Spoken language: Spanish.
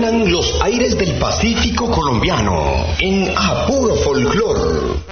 suenan los aires del Pacífico colombiano en A Puro Folclor.